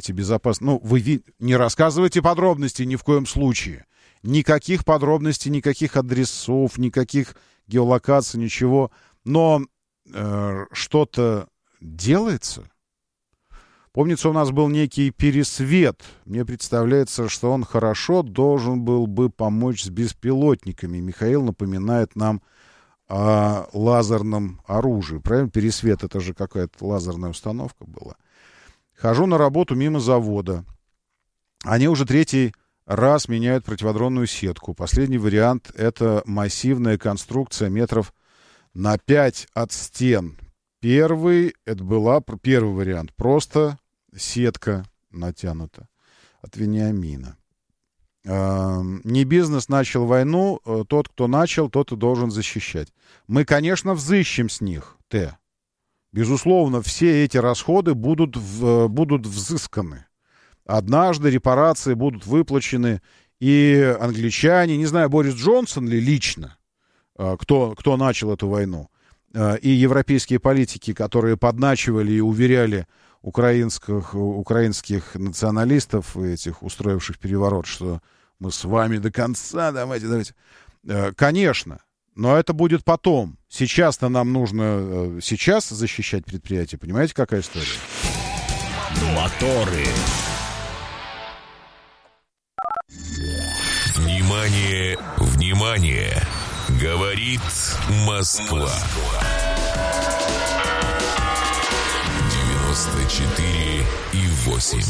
обеспечиваете безопасность. Ну, вы не рассказывайте подробностей ни в коем случае. Никаких подробностей, никаких адресов, никаких геолокаций, ничего. Но что-то делается. Помнится, у нас был некий Пересвет. Мне представляется, что он хорошо должен был бы помочь с беспилотниками. Михаил напоминает нам о лазерном оружии. Правильно? Пересвет — это же какая-то лазерная установка была. Хожу на работу мимо завода. Они уже третий раз меняют противодронную сетку. Последний вариант — это массивная конструкция метров на 5 от стен. Первый вариант. Просто сетка натянута от Вениамина. Не бизнес начал войну, тот, кто начал, тот и должен защищать. Мы, конечно, взыщем с них, Безусловно, все эти расходы будут взысканы. Однажды репарации будут выплачены, и англичане, не знаю, Борис Джонсон ли лично, кто начал эту войну, и европейские политики, которые подначивали и уверяли украинских националистов, этих устроивших переворот, что мы с вами до конца, давайте. Конечно, но это будет потом. Сейчас-то нам нужно сейчас защищать предприятие. Понимаете, какая история? Моторы. Внимание, внимание! Говорит Москва. 94,8.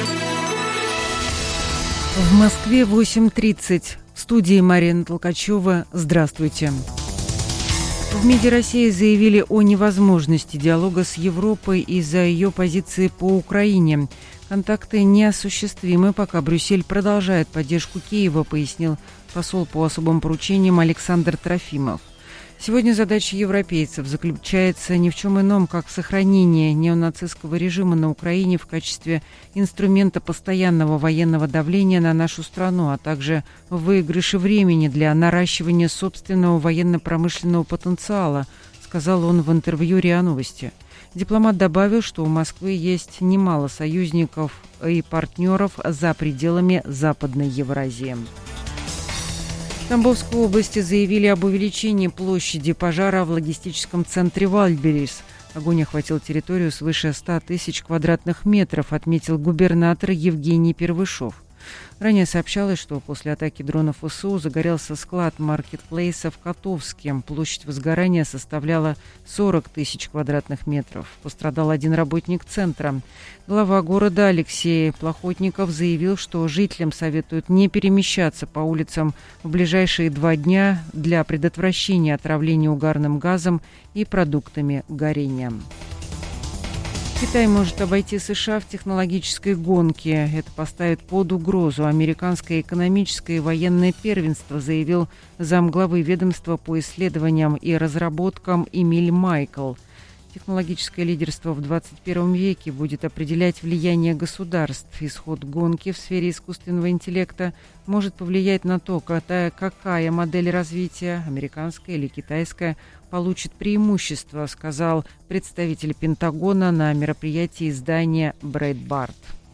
В Москве 8:30. В студии Марина Толкачева. Здравствуйте. В МИДе России заявили о невозможности диалога с Европой из-за ее позиции по Украине. Контакты неосуществимы, пока Брюссель продолжает поддержку Киева, пояснил посол по особым поручениям Александр Трофимов. Сегодня задача европейцев заключается ни в чем ином, как в сохранении неонацистского режима на Украине в качестве инструмента постоянного военного давления на нашу страну, а также в выигрыше времени для наращивания собственного военно-промышленного потенциала, сказал он в интервью РИА Новости. Дипломат добавил, что у Москвы есть немало союзников и партнеров за пределами Западной Евразии. В Тамбовской области заявили об увеличении площади пожара в логистическом центре «Вальберис». Огонь охватил территорию свыше 100 тысяч квадратных метров, отметил губернатор Евгений Первышов. Ранее сообщалось, что после атаки дронов ВСУ загорелся склад маркетплейса в Котовске. Площадь возгорания составляла 40 тысяч квадратных метров. Пострадал один работник центра. Глава города Алексей Плохотников заявил, что жителям советуют не перемещаться по улицам в ближайшие 2 дня для предотвращения отравления угарным газом и продуктами горения. Китай может обойти США в технологической гонке. Это поставит под угрозу американское экономическое и военное первенство, заявил замглавы ведомства по исследованиям и разработкам Эмиль Майкл. Технологическое лидерство в 21 веке будет определять влияние государств. Исход гонки в сфере искусственного интеллекта может повлиять на то, какая модель развития, американская или китайская, получит преимущество, сказал представитель Пентагона на мероприятии издания Breitbart.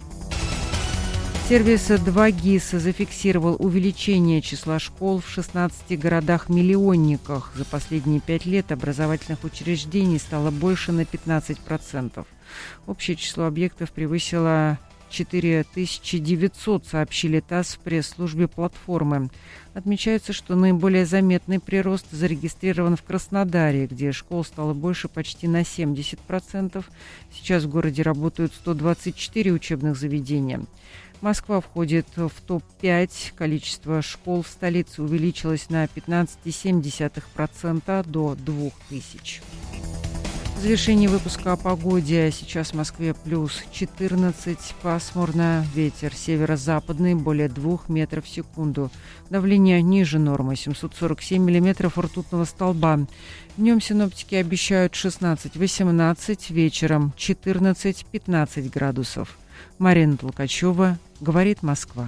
Сервис 2GIS зафиксировал увеличение числа школ в 16 городах-миллионниках. За последние 5 лет образовательных учреждений стало больше на 15%. Общее число объектов превысило 4900, сообщили ТАСС в пресс-службе платформы. Отмечается, что наиболее заметный прирост зарегистрирован в Краснодаре, где школ стало больше почти на 70%. Сейчас в городе работают 124 учебных заведения. Москва входит в топ-5. Количество школ в столице увеличилось на 15,7% до 2000. В завершении выпуска о погоде. Сейчас в Москве плюс 14, пасмурно, ветер северо-западный, более 2 метров в секунду. Давление ниже нормы, 747 миллиметров ртутного столба. Днем синоптики обещают 16-18, вечером 14-15 градусов. Марина Толкачева, говорит Москва.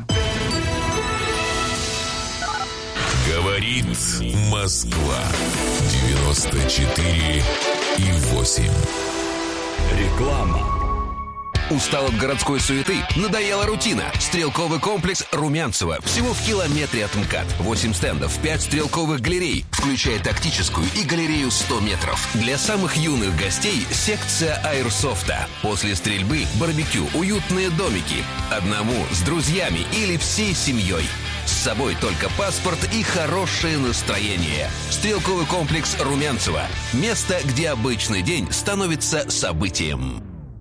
Говорит Москва. 94,8. Реклама. Устал от городской суеты? Надоела рутина? Стрелковый комплекс Румянцево. Всего в километре от МКАД. 8 стендов, 5 стрелковых галерей, включая тактическую и галерею 100 метров. Для самых юных гостей секция аэрсофта. После стрельбы барбекю, уютные домики. Одному, с друзьями или всей семьей. С собой только паспорт и хорошее настроение. Стрелковый комплекс Румянцево. Место, где обычный день становится событием.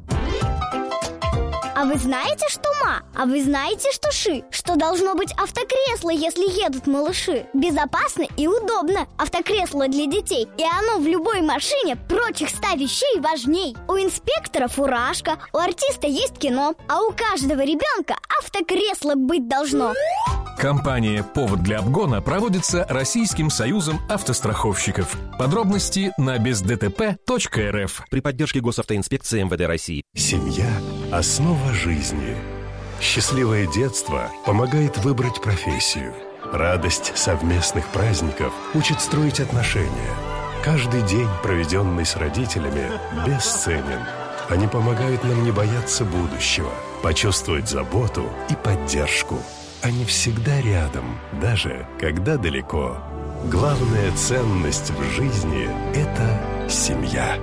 А вы знаете, что ма? А вы знаете, что ши? Что должно быть автокресло, если едут малыши? Безопасно и удобно. Автокресло для детей. И оно в любой машине прочих 100 вещей важней. У инспектора фуражка, у артиста есть кино, а у каждого ребенка автокресло быть должно. Компания «Повод для обгона» проводится Российским союзом автостраховщиков. Подробности на бездтп.рф. При поддержке Госавтоинспекции МВД России. Семья – основа жизни. Счастливое детство помогает выбрать профессию. Радость совместных праздников учит строить отношения. Каждый день, проведенный с родителями, бесценен. Они помогают нам не бояться будущего, почувствовать заботу и поддержку. Они всегда рядом, даже когда далеко. Главная ценность в жизни – это семья.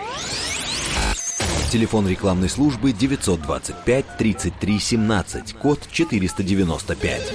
Телефон рекламной службы 925 33 17, код 495.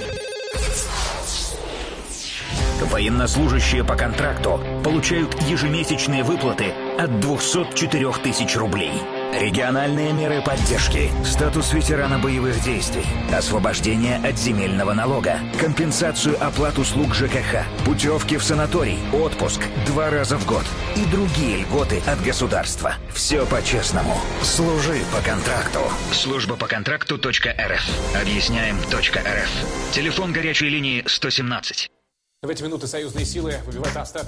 Военнослужащие по контракту получают ежемесячные выплаты от 204 тысяч рублей. Региональные меры поддержки, статус ветерана боевых действий, освобождение от земельного налога, компенсацию оплат услуг ЖКХ, путевки в санаторий, отпуск 2 раза в год и другие льготы от государства. Все по-честному. Служи по контракту. Служба по контракту.рф. Объясняем.рф. Телефон горячей линии 117. В эти минуты союзные силы выбивают остатки